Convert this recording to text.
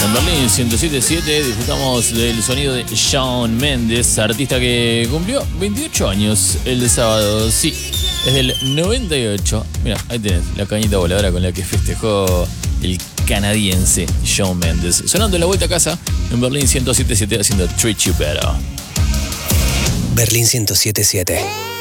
En Berlín 107.7 disfrutamos del sonido de Shawn Mendes, artista que cumplió 28 años el sábado. Sí, es del 98. Mira, ahí tenés la cañita voladora con la que festejó el canadiense Shawn Mendes. Sonando la vuelta a casa en Berlín 107.7 haciendo Treat You Better. Berlín 107.7.